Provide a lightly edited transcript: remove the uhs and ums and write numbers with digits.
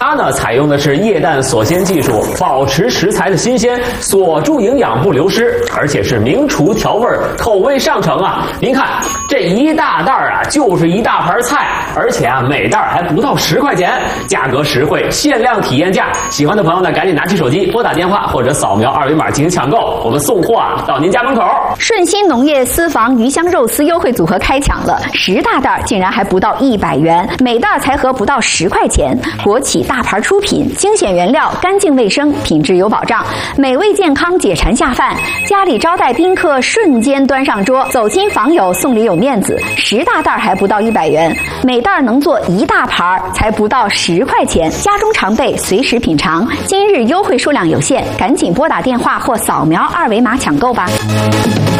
它呢采用的是液氮锁鲜技术，保持食材的新鲜，锁住营养不流失，而且是名厨调味，口味上乘啊！您看这一大袋啊，就是一大盘菜，而且啊每袋还不到10块钱，价格实惠，限量体验价。喜欢的朋友呢，赶紧拿起手机拨打电话或者扫描2维码进行抢购，我们送货啊到您家门口。 顺鑫农业私房鱼香肉丝优惠组合开抢了，10大袋竟然还不到100元，每袋才合不到10块钱。国企大牌出品，精选原料，干净卫生，品质有保障，美味健康，解馋下饭。家里招待宾客，瞬间端上桌，走亲访友送礼有面子。10大袋还不到100元，每袋能做1大盘，才不到10块钱，家中常备，随时品尝。今日优惠数量有限，赶紧拨打电话或扫描2维码抢购吧。